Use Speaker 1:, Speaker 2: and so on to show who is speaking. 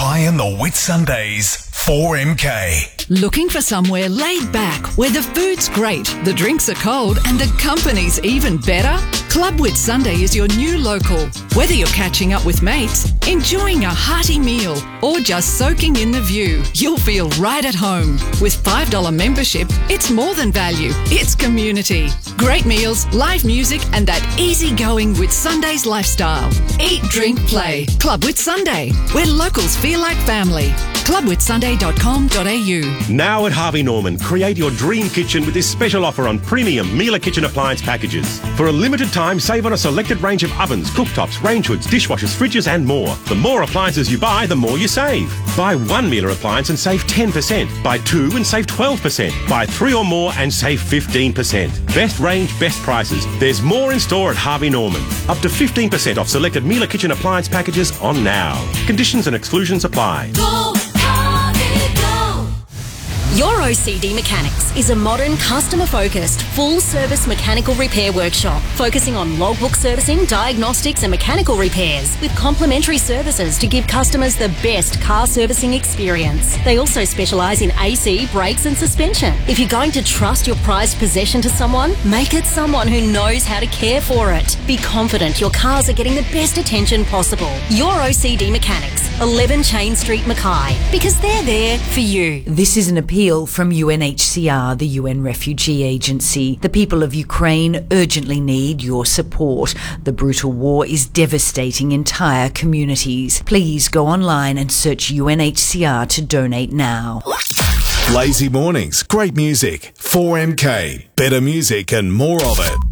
Speaker 1: Mackay and the Whitsundays, 4MK.
Speaker 2: Looking for somewhere laid back where the food's great, the drinks are cold and the company's even better? Club Whitsunday is your new local. Whether you're catching up with mates, enjoying a hearty meal or just soaking in the view, you'll feel right at home. With $5 membership, it's more than value, it's community. Great meals, live music and that easygoing Whitsunday's lifestyle. Eat, drink, play. Club Whitsunday, where locals feel like family. clubwhitsunday.com.au.
Speaker 3: Now at Harvey Norman, create your dream kitchen with this special offer on premium Miele kitchen appliance packages. For a limited time, save on a selected range of ovens, cooktops, range hoods, dishwashers, fridges and more. The more appliances you buy, the more you save. Buy one Miele appliance and save 10%. Buy two and save 12%. Buy three or more and save 15%. Best range, best prices. There's more in store at Harvey Norman. Up to 15% off selected Miele kitchen appliance packages on now. Conditions and exclusions apply.
Speaker 4: Go, Harvey, go! Your OCD Mechanics is a modern, customer-focused, full-service mechanical repair workshop focusing on logbook servicing, diagnostics and mechanical repairs with complimentary services to give customers the best car servicing experience. They also specialise in AC, brakes and suspension. If you're going to trust your prized possession to someone, make it someone who knows how to care for it. Be confident your cars are getting the best attention possible. Your OCD Mechanics, 11 Chain Street, Mackay, because they're there for you.
Speaker 5: This is an appeal from UNHCR, the UN Refugee Agency. The people of Ukraine urgently need your support. The brutal war is devastating entire communities. Please go online and search UNHCR to donate now.
Speaker 1: Lazy mornings, great music, 4MK, better music and more of it.